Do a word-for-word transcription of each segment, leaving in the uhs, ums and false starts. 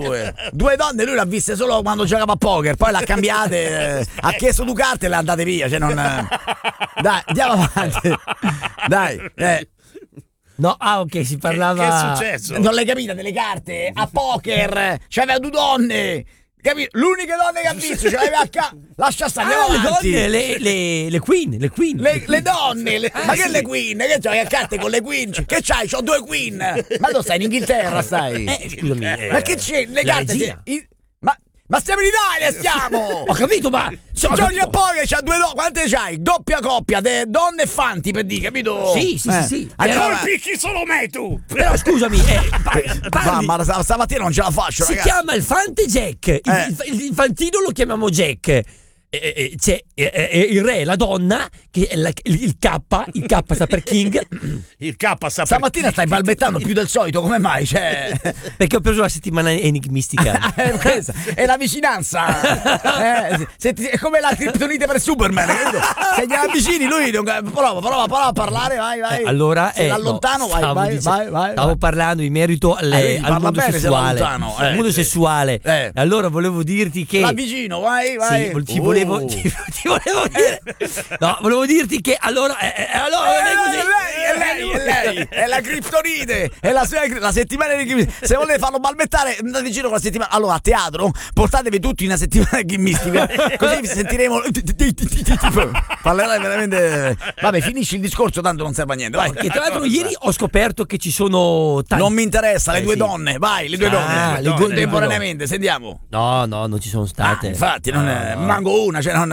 due. Due donne, lui l'ha viste solo quando giocava a poker, poi l'ha cambiate, eh, ha chiesto due carte e le ha andate via. Cioè non... Dai, andiamo avanti. Dai, eh. No, ah ok, si parlava... Che, che è successo? Non l'hai capita delle carte? A poker c'aveva due donne. Capito? L'unica donna che ha visto ce l'aveva a ca... Lascia stare, Ah, le avanti. donne, le, le, le queen, le queen. Le, le donne, le... Ah, ma che sì. le queen? Che c'hai a carte con le queen? Che c'hai? C'ho due queen. Ma tu stai in Inghilterra, stai? Eh, scusami. eh, Ma che c'è? Le la carte... regia. i- Ma... ma stiamo in Italia, stiamo! Ho capito, ma... C'ho Giorgio Poker c'ha due donne, quante c'hai? Doppia coppia, de donne e fanti per dire, capito? Sì, sì, Eh. sì, sì. Allora, Colpisci solo me tu! Però scusami, eh, pa- parli- ma, ma stamattina non ce la faccio, si ragazzi. chiama il Fante Jack, il, Eh. il- il infantino lo chiamiamo Jack. Eh, eh, c'è eh, eh, il re, la donna, che è la- il, il K, il K sta per King, Il K sta per... Stamattina stai balbettando più del solito, come mai? Cioè... perché ho preso la settimana enigmistica. è, questa, è la vicinanza. Eh, se ti- è come la criptonite per Superman, capito? Se gli avvicini lui non... prova, prova, prova a parlare, vai, vai. Eh, allora, se eh, l'allontano, no, vai, stavo vai, dice- vai, vai, stavo vai. parlando in merito alle- Eh, al parla mondo bene se sessuale, l'allontano, eh, al mondo sì. sessuale. Eh. Allora volevo dirti che L'avvicino, vai, vai. Sì, vol- ti volevo Oh. ti, ti volevo dire no, volevo dirti che allora eh, eh, allora Eh, non è così. è lei, è lei, è lei, è la criptonite, è la, sua- la settimana di criptonite. Se volete farlo balbettare, andate in giro con la settimana. Allora, a teatro, portatevi tutti una settimana gimmistica, così vi sentiremo. Parlerai veramente. Vabbè, finisci il discorso, tanto non serve a niente. Vai. Che tra l'altro ieri ho scoperto che ci sono tanti... Non mi interessa, le Eh, due sì. donne, vai, le due Ah, donne. le due- Temporaneamente, sentiamo. No, no, non ci sono Ah, state. infatti, non è, No. manco una, cioè non.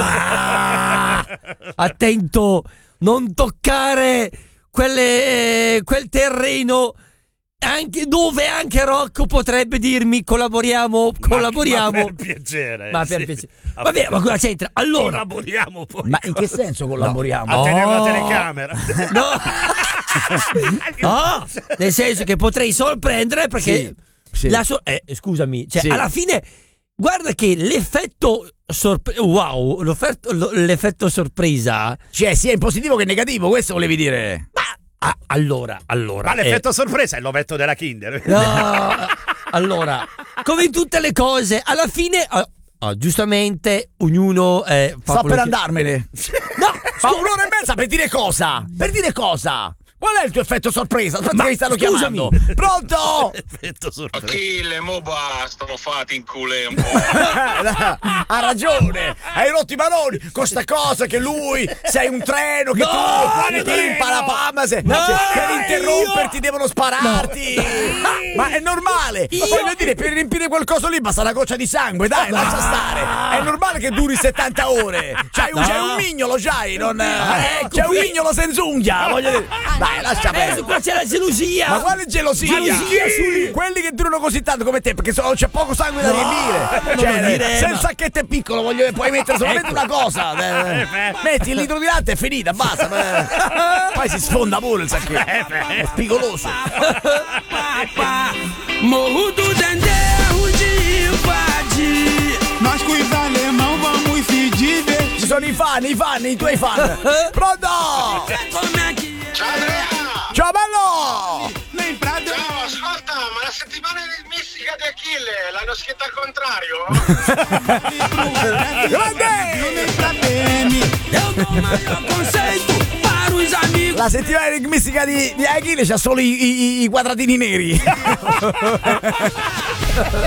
Ah, attento, non toccare quelle, quel terreno anche dove anche Rocco potrebbe dirmi collaboriamo, collaboriamo. Ma per piacere. Ma per sì. piacere. Vabbè, ma cosa c'entra? Allora, Collaboriamo poi. Ma in che senso collaboriamo? A tenere la Oh. telecamera. no, no, nel senso che potrei sorprendere perché Sì, sì. la so- eh, scusami, cioè Sì. alla fine guarda che l'effetto sorpresa, wow, l'effetto, lo- l'effetto sorpresa, Cioè, sia in positivo che in negativo, questo volevi dire. ma ah, allora, allora, Ma l'effetto sorpresa è l'ovetto della Kinder. eh, no, allora, come in tutte le cose, alla fine, ah, ah, giustamente, ognuno eh, fa Sto quello per che- andarmene. No, Ma un'ora e mezza per dire cosa? Per dire cosa? Qual è il tuo effetto sorpresa? Aspetta Ma che mi stanno scusami. chiamando. Pronto? Effetto sorpresa. Achille, mo basta, mo fate in culé un po'. Ha ragione. Hai rotto i maroni con sta cosa che lui sei un treno che No, tu quale ti treno? imparapama se, No, se per interromperti io- devono spararti. Ma è normale. Io- Voglio dire, per riempire quel coso lì basta una goccia di sangue, dai, lascia stare. È normale che duri settanta ore. C'hai un, No. c'hai un mignolo, c'hai, non Ecco c'è un qui. mignolo senza unghia, voglio dire. Dai, lascia adesso perdere. qua c'è la gelosia. Ma quale gelosia? Gelosia Sì. Quelli che durano così tanto come te, perché so- c'è poco sangue da riempire. non Cioè, lo dire, se il ma- sacchetto è piccolo, voglio dire, puoi mettere solamente Ecco. una cosa. Eh, Metti il litro di latte e è finita, basta. Eh, Poi si sfonda pure il sacchetto. È spigoloso. Nós com os alemão vamos se divertir. Ci sono i fan, i fan, i tuoi fan. Pronto? Ciao Andrea! Ciao bello! Nem pra Ciao, ascolta, ma la settimana enigmistica di Achille l'hanno scritta al contrario? Grande! nem pra P M. Eu dou o maior conceito para os amigos. La settimana enigmistica di, di Achille c'ha solo i, i- i quadratini neri.